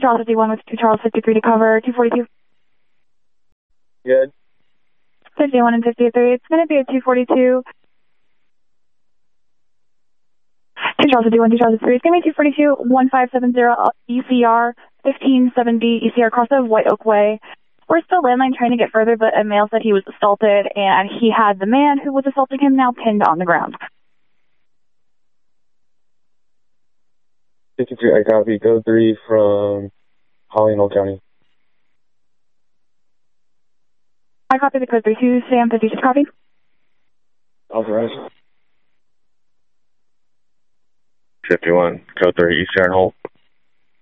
Charles 51 with 2 Charles 53 to cover 242. Good. 51 and 53. It's going to be a 242. 2 Charles 51, 2 Charles 3. It's going to be 242, 1570 ECR, 157B ECR, cross of White Oak Way. We're still landline trying to get further, but a male said he was assaulted, and he had the man who was assaulting him now pinned on the ground. 53, I copy. Code 3 from Holly and Old County. I copy the code 32, Sam 56 copy. Authorized. 51, code 3, Eastern Hold.